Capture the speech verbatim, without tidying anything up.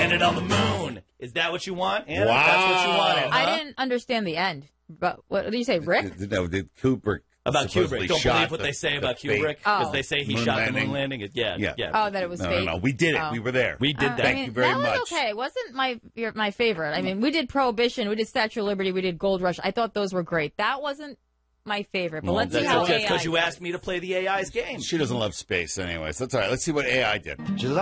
landed on the moon. Is that what you want, Anna? Wow. That's what you wanted, huh? I didn't understand the end. But what did you say, Rick? No, did Kubrick About supposedly Kubrick. Don't shot believe what the- they say the about fake Kubrick because Oh. they say he moon shot landing. the moon landing. Yeah, Yeah. yeah. Oh, that it was No, fake. no, no. We did it. Oh. We were there. We did Uh, that. I Thank mean, you very that was much. okay. It wasn't my your, my favorite. I mean, we did Prohibition, we did Statue of Liberty, we did Gold Rush. I thought those were great. That wasn't my favorite. But Well, let's see that's how That's A I because you does. asked me to play the A I's game. She doesn't love space anyway, so that's all right. Let's see what A I did.